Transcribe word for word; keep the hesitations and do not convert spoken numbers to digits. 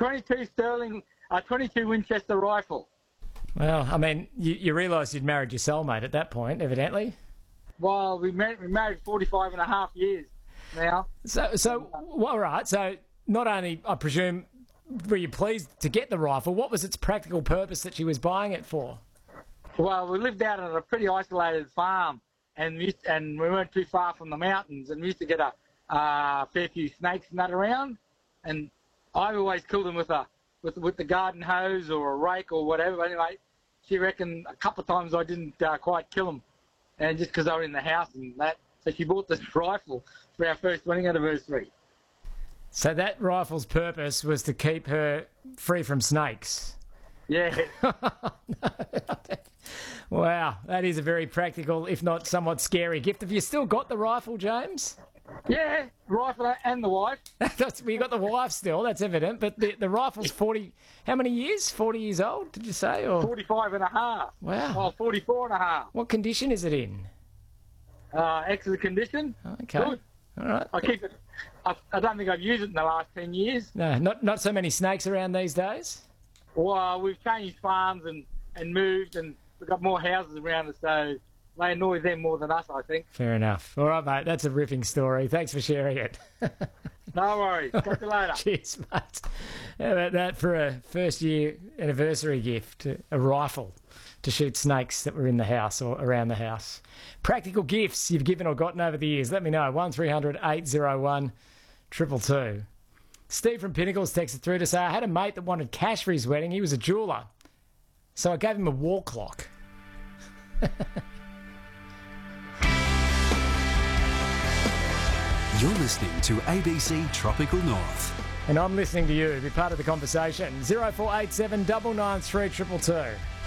twenty-two Sterling, uh, twenty-two Winchester rifle. Well, I mean, you, you realised you'd married your soulmate at that point, evidently. Well, we married, we married forty-five and a half years now. So, so well, all right. So, not only, I presume, were you pleased to get the rifle? What was its practical purpose that she was buying it for? Well, we lived out on a pretty isolated farm, and we, used, and we weren't too far from the mountains, and we used to get a uh, fair few snakes and that around, and I always killed them with a with with the garden hose or a rake or whatever. But anyway, she reckoned a couple of times I didn't uh, quite kill them, and just because they were in the house and that. So she bought this rifle for our first wedding anniversary. So that rifle's purpose was to keep her free from snakes. Yeah. Wow, that is a very practical, if not somewhat scary gift. Have you still got the rifle, James? Yeah, rifle and the wife. That's, well, you got the wife still, that's evident, but the, the rifle's forty, how many years? forty years old, did you say? Or forty-five and a half. Wow. Oh, forty-four and a half. What condition is it in? Uh, excellent condition. Okay. Good. All right. I keep it. I, I don't think I've used it in the last ten years. No, not not so many snakes around these days? Well, we've changed farms and, and moved, and we've got more houses around us, so they annoy them more than us, I think. Fair enough. All right, mate, that's a ripping story. Thanks for sharing it. No worries. Catch you later. Cheers, mate. How about that for a first year anniversary gift? A rifle to shoot snakes that were in the house or around the house. Practical gifts you've given or gotten over the years. Let me know. one three hundred eight oh one two two two. Steve from Pinnacles texted through to say, I had a mate that wanted cash for his wedding. He was a jeweller. So I gave him a wall clock. You're listening to A B C Tropical North. And I'm listening to you. Be part of the conversation. zero four eight seven nine nine three two two two.